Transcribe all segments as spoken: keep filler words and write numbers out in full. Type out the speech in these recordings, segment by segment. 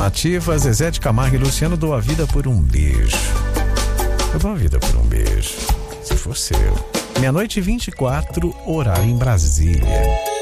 Nativa, Zezé de Camargo e Luciano, dou a vida por um beijo. Eu dou a vida por um beijo, se for seu. Meia-noite e vinte e quatro, horário em Brasília.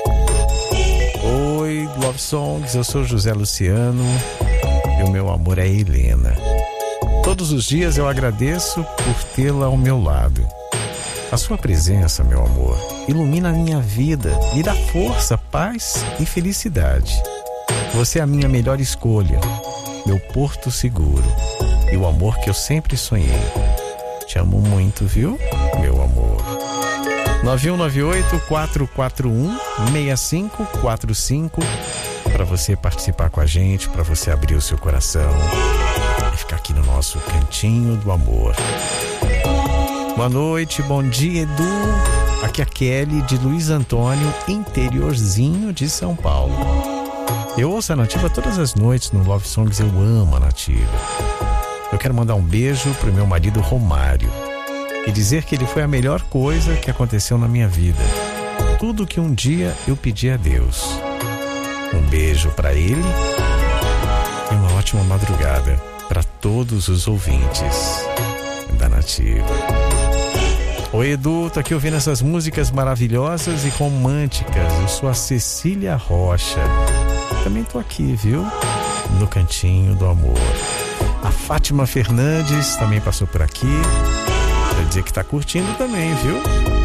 Oi, Love Songs, eu sou José Luciano e o meu amor é Helena. Todos os dias eu agradeço por tê-la ao meu lado. A sua presença, meu amor, ilumina a minha vida, me dá força, paz e felicidade. Você é a minha melhor escolha, meu porto seguro e o amor que eu sempre sonhei. Te amo muito, viu, meu amor? nove um nove oito, quatro quatro um, seis cinco quatro cinco para você participar com a gente, para você abrir o seu coração e ficar aqui no nosso cantinho do amor. Boa noite, bom dia, Edu. Aqui é a Kelly de Luiz Antônio, interiorzinho de São Paulo. Eu ouço a Nativa todas as noites no Love Songs, eu amo a Nativa. Eu quero mandar um beijo pro meu marido Romário e dizer que ele foi a melhor coisa que aconteceu na minha vida. Tudo que um dia eu pedi a Deus. Um beijo para ele e uma ótima madrugada para todos os ouvintes da Nativa. Oi, Edu, tô aqui ouvindo essas músicas maravilhosas e românticas. Eu sou a Cecília Rocha. Também tô aqui, viu? No cantinho do amor. A Fátima Fernandes também passou por aqui pra dizer que tá curtindo também, viu?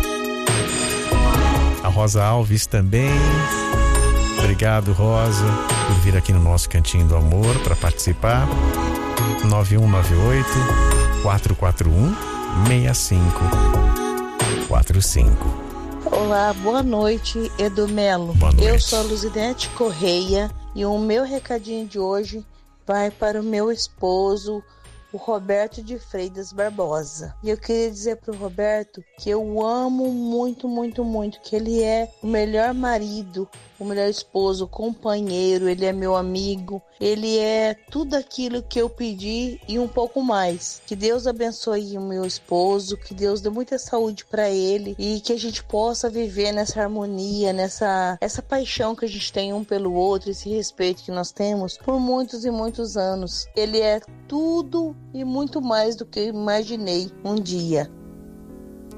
A Rosa Alves também. Obrigado, Rosa, por vir aqui no nosso cantinho do amor para participar. nove um nove oito, quatro quatro um, seis cinco quatro cinco. Olá, boa noite, Edu Melo. Boa noite. Eu sou a Luzinete Correia e o meu recadinho de hoje vai para o meu esposo, o Roberto de Freitas Barbosa. E eu queria dizer pro Roberto que eu amo muito, muito, muito, que ele é o melhor marido, o melhor esposo, companheiro, ele é meu amigo, ele é tudo aquilo que eu pedi e um pouco mais. Que Deus abençoe o meu esposo, que Deus dê muita saúde para ele e que a gente possa viver nessa harmonia, nessa essa paixão que a gente tem um pelo outro, esse respeito que nós temos por muitos e muitos anos. Ele é tudo e muito mais do que eu imaginei um dia.